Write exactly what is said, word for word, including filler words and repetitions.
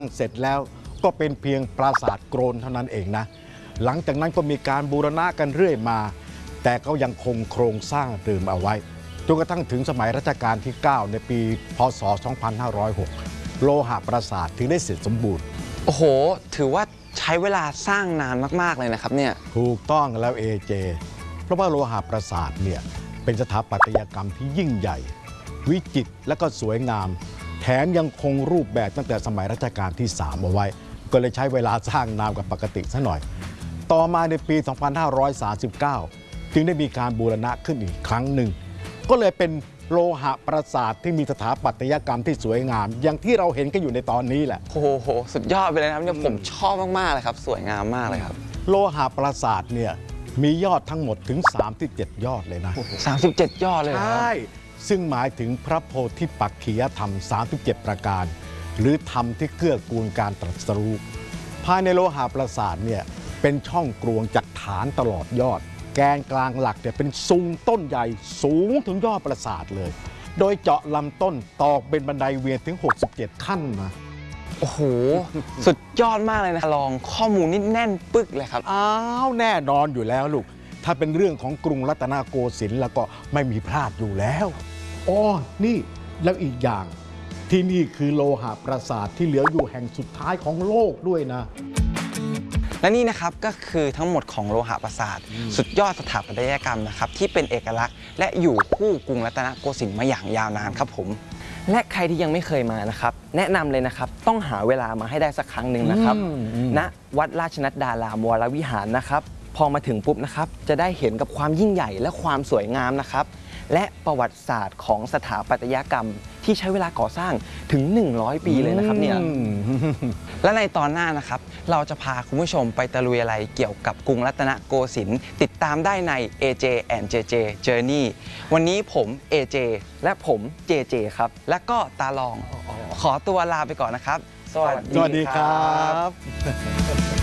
เสร็จแล้วก็เป็นเพียงปราสาทโกรนเท่านั้นเองนะหลังจากนั้นก็มีการบูรณะกันเรื่อยมาแต่ก็ยังคงโครงสร้างเดิมเอาไว้จนกระทั่งถึงสมัยรัชกาลที่ เก้า ในปีพ.ศ. สองพันห้าร้อยหก โลหะปราสาทถึงได้เสร็จสมบูรณ์โอ้โหถือว่าใช้เวลาสร้างนานมากๆเลยนะครับเนี่ยถูกต้องแล้วเอเจเพราะว่าโลหะปราสาทเนี่ยเป็นสถาปัตยกรรมที่ยิ่งใหญ่วิจิตรและก็สวยงามแถมยังคงรูปแบบตั้งแต่สมัยรัชกาลที่ สาม เอาไว้ก็เลยใช้เวลาสร้างนานกว่าปกติซะหน่อยต่อมาในปี สองพันห้าร้อยสามสิบเก้า จึงได้มีการบูรณะขึ้นอีกครั้งหนึ่งก็เลยเป็นโลหะปราสาทที่มีสถาปัตยกรรมที่สวยงามอย่างที่เราเห็นกันอยู่ในตอนนี้แหละโอ้โหสุดยอดไปเลยนะครับเนี่ยผมชอบมากๆเลยครับสวยงามมากเลยครับโลหะปราสาทเนี่ยมียอดทั้งหมดถึงสามสิบเจ็ดยอดเลยนะสามสิบเจ็ดยอดเลยใช่ซึ่งหมายถึงพระโพธิปักขิยธรรมสามสิบเจ็ดประการหรือธรรมที่เกื้อกูลการตรัสรู้ภายในโลหะปราสาทเนี่ยเป็นช่องกรวงจากฐานตลอดยอดแกนกลางหลักเนี่ยเป็นซุงต้นใหญ่สูงถึงยอดปราสาทเลยโดยเจาะลำต้นตอกเป็นบันไดเวียนถึงหกสิบเจ็ดขั้นนะโอ้โหสุดยอดมากเลยนะลองข้อมูลนี่แน่นปึ๊กเลยครับอ้าวแน่นอนอยู่แล้วลูกถ้าเป็นเรื่องของกรุงรัตนโกสินทร์แล้วก็ไม่มีพลาดอยู่แล้วอ๋อนี่แล้วอีกอย่างที่นี่คือโลหะปราสาทที่เหลืออยู่แห่งสุดท้ายของโลกด้วยนะและนี่นะครับก็คือทั้งหมดของโลหะปราสาทสุดยอดสถาปัตยกรรมนะครับที่เป็นเอกลักษณ์และอยู่คู่กรุงรัตนโกสินทร์มาอย่างยาวนานครับผมและใครที่ยังไม่เคยมานะครับแนะนำเลยนะครับต้องหาเวลามาให้ได้สักครั้งหนึ่งนะครับณวัดราชนัดดารามวรวิหารนะครับพอมาถึงปุ๊บนะครับจะได้เห็นกับความยิ่งใหญ่และความสวยงามนะครับและประวัติศาสตร์ของสถาปัตยกรรมที่ใช้เวลาก่อสร้างถึงหนึ่งร้อยปีเลยนะครับเนี่ยและในตอนหน้านะครับเราจะพาคุณผู้ชมไปตะลุยอะไรเกี่ยวกับกรุงรัตนโกสินทร์ติดตามได้ใน เอ เจ แอนด์ เจ เจ Journey วันนี้ผม เอ เจ และผม เจ เจ ครับและก็ตาลองขอตัวลาไปก่อนนะครับสวัสดีครับ